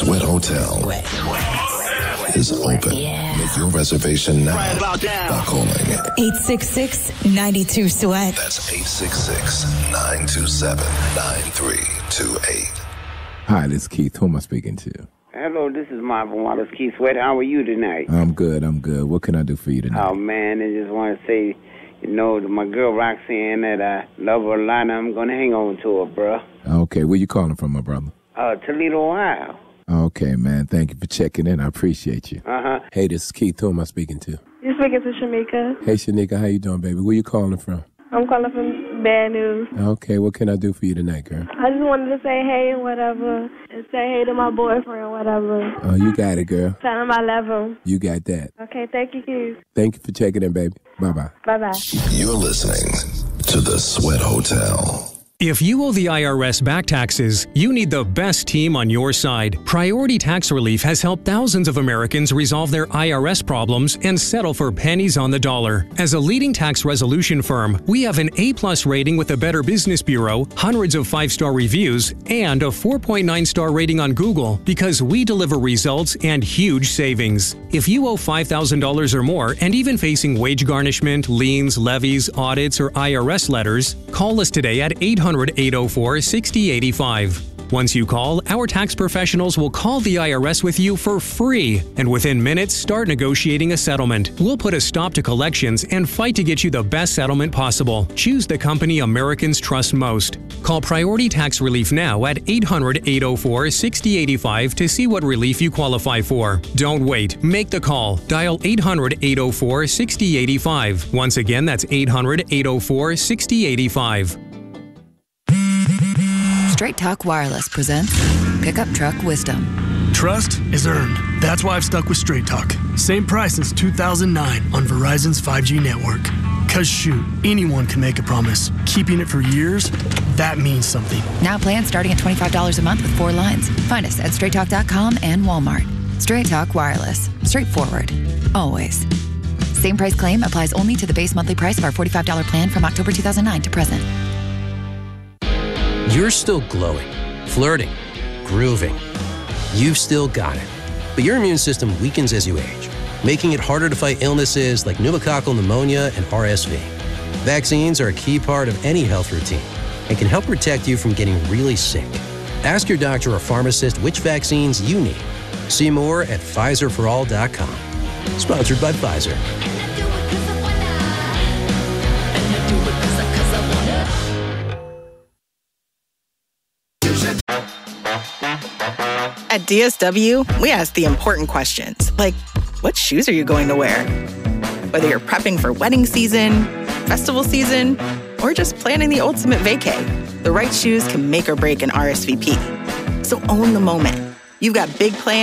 Sweat Hotel is open. Make your reservation now by calling 866-92-SWEAT. That's 866-927-9328. Hi, this is Keith. Who am I speaking to? Hello, this is Marvin Wallace, Keith Sweat. How are you tonight? I'm good. What can I do for you tonight? Oh, man, I just want to say, my girl Roxanne, that I love her a lot, and I'm going to hang on to her, bro. Okay, where you calling from, my brother? Toledo, Ohio. Okay, man. Thank you for checking in. I appreciate you. Uh-huh. Hey, this is Keith. Who am I speaking to? You're speaking to Shamika. Hey, Shanika. How you doing, baby? Where you calling from? I'm calling from Bad News. Okay, what can I do for you tonight, girl? I just wanted to say hey and whatever, and say hey to my boyfriend, whatever. Oh, you got it, girl. Tell him I love him. You got that. Okay, thank you, Keith. Thank you for checking in, baby. Bye-bye. Bye-bye. You're listening to The Sweat Hotel. If you owe the IRS back taxes, you need the best team on your side. Priority Tax Relief has helped thousands of Americans resolve their IRS problems and settle for pennies on the dollar. As a leading tax resolution firm, we have an A+ rating with the Better Business Bureau, hundreds of 5-star reviews, and a 4.9-star rating on Google because we deliver results and huge savings. If you owe $5,000 or more and even facing wage garnishment, liens, levies, audits, or IRS letters, call us today at 800-804-6085. Once you call, our tax professionals will call the IRS with you for free, and within minutes, start negotiating a settlement. We'll put a stop to collections and fight to get you the best settlement possible. Choose the company Americans trust most. Call Priority Tax Relief now at 800-804-6085 to see what relief you qualify for. Don't wait. Make the call. Dial 800-804-6085. Once again, that's 800-804-6085. Straight Talk Wireless presents Pickup Truck Wisdom. Trust is earned. That's why I've stuck with Straight Talk. Same price since 2009 on Verizon's 5G network. Cause shoot, anyone can make a promise. Keeping it for years, that means something. Now plans starting at $25 a month with 4 lines. Find us at straighttalk.com and Walmart. Straight Talk Wireless. Straightforward. Always. Same price claim applies only to the base monthly price of our $45 plan from October 2009 to present. You're still glowing, flirting, grooving. You've still got it. But your immune system weakens as you age, making it harder to fight illnesses like pneumococcal pneumonia and RSV. Vaccines are a key part of any health routine and can help protect you from getting really sick. Ask your doctor or pharmacist which vaccines you need. See more at PfizerForAll.com. Sponsored by Pfizer. At DSW, we ask the important questions, like, what shoes are you going to wear? Whether you're prepping for wedding season, festival season, or just planning the ultimate vacay, the right shoes can make or break an RSVP. So own the moment. You've got big plans